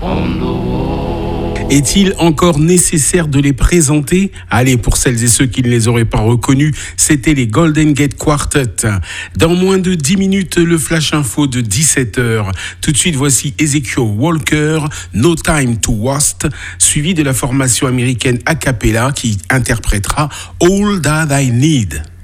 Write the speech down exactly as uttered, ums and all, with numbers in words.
Est-il encore nécessaire de les présenter ? Allez, pour celles et ceux qui ne les auraient pas reconnus, c'était les Golden Gate Quartet. Dans moins de dix minutes, le Flash Info de dix-sept heures. Tout de suite, voici Ezekiel Walker, No Time to Waste, suivi de la formation américaine a cappella qui interprétera All That I Need.